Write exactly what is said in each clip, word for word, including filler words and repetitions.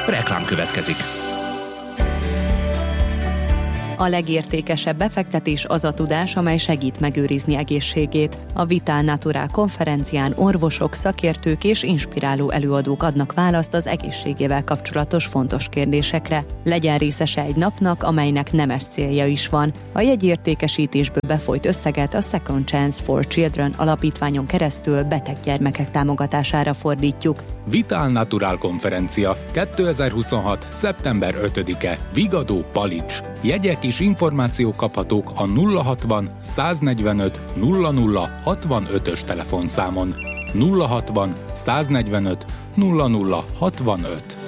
Reklám következik. A legértékesebb befektetés az a tudás, amely segít megőrizni egészségét. A Vital Natural konferencián orvosok, szakértők és inspiráló előadók adnak választ az egészségével kapcsolatos fontos kérdésekre. Legyen részese egy napnak, amelynek nemes célja is van. A jegyértékesítésből befolyt összeget a Second Chance for Children alapítványon keresztül beteg gyermekek támogatására fordítjuk. Vital Natural konferencia kétezer-huszonhat. szeptember ötödike. Vigadó, Palics. Jegyek és információk kaphatók a nulla hatvan száznegyvenöt nulla nulla hatvanötös telefonszámon. nulla hatvan száznegyvenöt nulla nulla hatvanöt.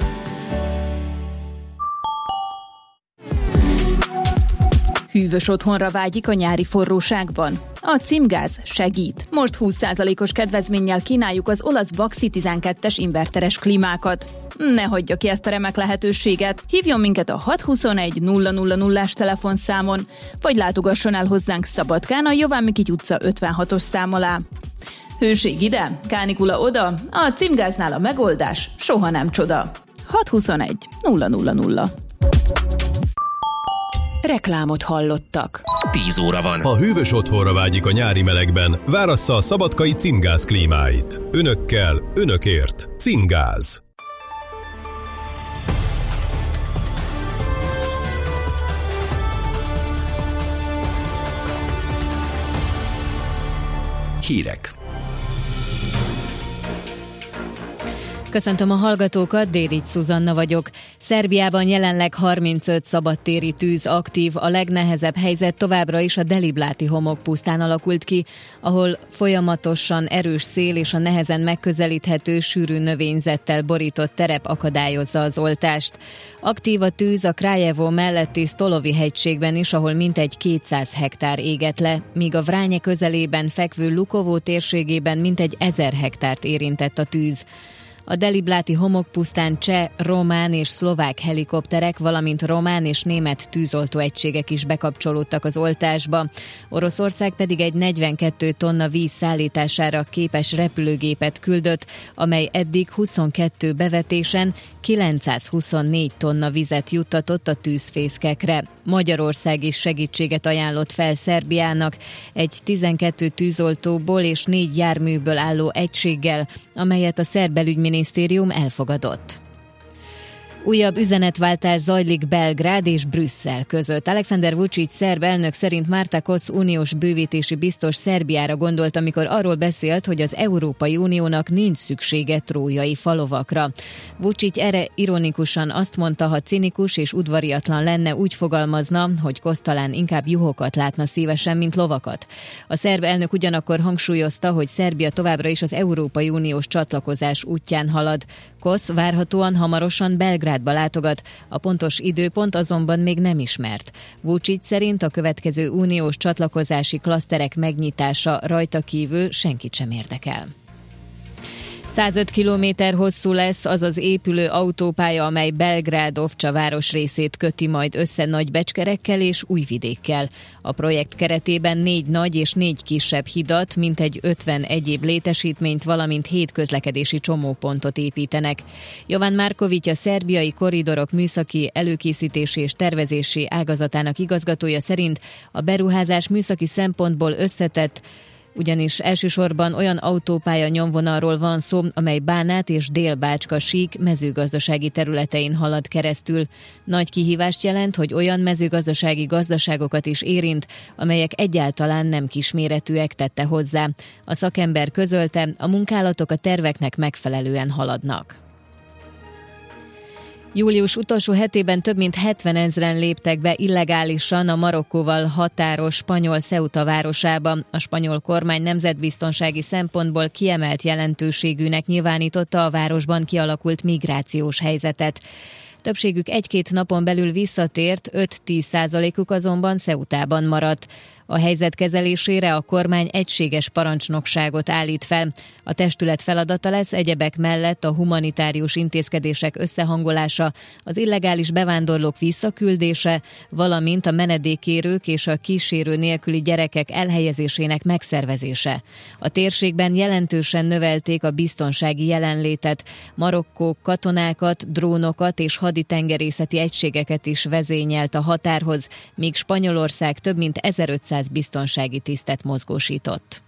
Hűvös otthonra vágyik a nyári forróságban? A Címgáz segít. Most húsz százalékos kedvezménnyel kínáljuk az olasz Baxi tizenkettes inverteres klímákat. Ne hagyja ki ezt a remek lehetőséget. Hívjon minket a hat huszonegy nulla nulla nullás telefonszámon, vagy látogasson el hozzánk Szabadkán a Jován Mikity utca ötvenhatos szám alá. Hőség ide, kánikula oda, a Címgáznál a megoldás soha nem csoda. hat huszonegy nulla nulla nulla. Reklámot hallottak. tíz óra van. Ha hűvös otthonra vágyik a nyári melegben, várassza a szabadkai Címgáz klímáit. Önökkel, önökért. Címgáz. Hírek. Köszöntöm a hallgatókat, Dédics Szuzanna vagyok. Szerbiában jelenleg harmincöt szabadtéri tűz aktív, a legnehezebb helyzet továbbra is a Delibláti homokpusztán alakult ki, ahol folyamatosan erős szél és a nehezen megközelíthető sűrű növényzettel borított terep akadályozza az oltást. Aktív a tűz a Krajevo melletti Stolovi hegységben is, ahol mintegy kétszáz hektár égett le, míg a Vránye közelében fekvő Lukovó térségében mintegy ezer hektárt érintett a tűz. A Delibláti homokpusztán cseh, román és szlovák helikopterek, valamint román és német tűzoltó egységek is bekapcsolódtak az oltásba. Oroszország pedig egy negyvenkét tonna víz szállítására képes repülőgépet küldött, amely eddig huszonkettő bevetésen kilencszázhuszonnégy tonna vizet juttatott a tűzfészkekre. Magyarország is segítséget ajánlott fel Szerbiának egy tizenkét tűzoltóból és négy járműből álló egységgel, amelyet a szerb belügyminisztérium elfogadott. Újabb üzenetváltás zajlik Belgrád és Brüsszel között. Alexander Vučić szerb elnök szerint Marta Kos uniós bővítési biztos Szerbiára gondolt, amikor arról beszélt, hogy az Európai Uniónak nincs szüksége trójai falovakra. Vučić erre ironikusan azt mondta, ha cinikus és udvariatlan lenne, úgy fogalmazna, hogy Kos talán inkább juhokat látna szívesen, mint lovakat. A szerb elnök ugyanakkor hangsúlyozta, hogy Szerbia továbbra is az Európai Uniós csatlakozás útján halad. Kos várhatóan hamarosan Belgrádba látogat, a pontos időpont azonban még nem ismert. Vučić szerint a következő uniós csatlakozási klaszterek megnyitása rajta kívül senkit sem érdekel. százöt kilométer hosszú lesz az az épülő autópálya, amely Belgrád-Ovcsa városrészét köti majd össze Nagybecskerekkel és Újvidékkel. A projekt keretében négy nagy és négy kisebb hidat, mintegy ötven egyéb létesítményt, valamint hét közlekedési csomópontot építenek. Jován Marković, a szerbiai korridorok műszaki előkészítési és tervezési ágazatának igazgatója szerint a beruházás műszaki szempontból összetett, ugyanis elsősorban olyan autópálya nyomvonalról van szó, amely Bánát és Dél-Bácska-sík mezőgazdasági területein halad keresztül. Nagy kihívást jelent, hogy olyan mezőgazdasági gazdaságokat is érint, amelyek egyáltalán nem kisméretűek, tette hozzá. A szakember közölte, a munkálatok a terveknek megfelelően haladnak. Július utolsó hetében több mint hetvenezren léptek be illegálisan a Marokkóval határos spanyol Ceuta városába. A spanyol kormány nemzetbiztonsági szempontból kiemelt jelentőségűnek nyilvánította a városban kialakult migrációs helyzetet. Többségük egy-két napon belül visszatért, öt-tíz százalékuk azonban Ceutában maradt. A helyzet kezelésére a kormány egységes parancsnokságot állít fel. A testület feladata lesz egyebek mellett a humanitárius intézkedések összehangolása, az illegális bevándorlók visszaküldése, valamint a menedékkérők és a kísérő nélküli gyerekek elhelyezésének megszervezése. A térségben jelentősen növelték a biztonsági jelenlétet. Marokkó katonákat, drónokat és haditengerészeti egységeket is vezényelt a határhoz, míg Spanyolország több mint ezerötszáz biztonsági tisztet mozgósított.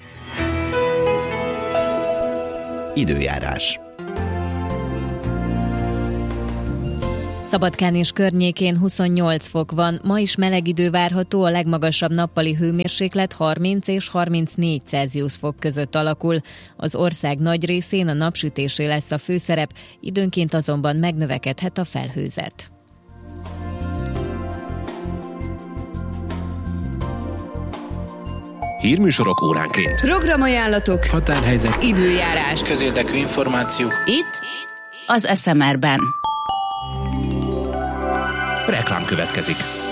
Időjárás. Szabadkán és környékén huszonnyolc fok van, ma is meleg idő várható, a legmagasabb nappali hőmérséklet harminc és harmincnégy Celsius fok között alakul. Az ország nagy részén a napsütésé lesz a főszerep, időnként azonban megnövekedhet a felhőzet. Hírműsorok óránként. Programajánlatok, Határhelyzet. időjárás. Közérdekű információk. Itt az es em er-ben. Reklám következik.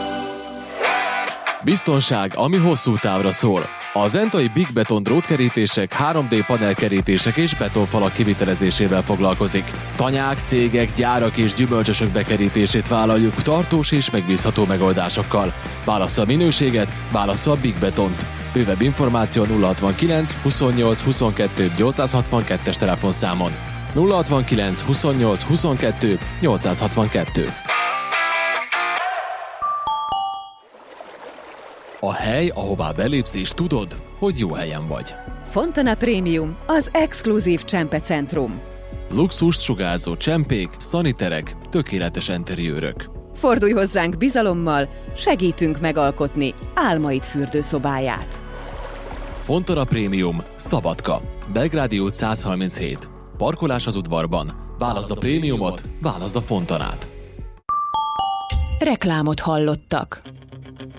Biztonság, ami hosszú távra szól. A zentai Big Beton drótkerítések, három dé panelkerítések és betonfalak kivitelezésével foglalkozik. Tanyák, cégek, gyárak és gyümölcsösök bekerítését vállaljuk tartós és megbízható megoldásokkal. Válassza a minőséget, válassza a Big Betont. Bővebb információ nulla hatvankilenc huszonnyolc huszonkettő nyolcszázhatvankettes telefonszámon. nulla hatvankilenc huszonnyolc huszonkettő nyolcszázhatvankettő. A hely, ahová belépsz és tudod, hogy jó helyen vagy. Fontana Premium, az exkluzív csempecentrum. Luxust sugárzó csempék, szaniterek, tökéletes enteriőrök. Fordulj hozzánk bizalommal, segítünk megalkotni álmaid fürdőszobáját. Fontana Premium, Szabadka, Belgrádi út száz harminchét. Parkolás az udvarban. Válaszd a prémiumot, válaszd a Fontanát. Reklámot hallottak.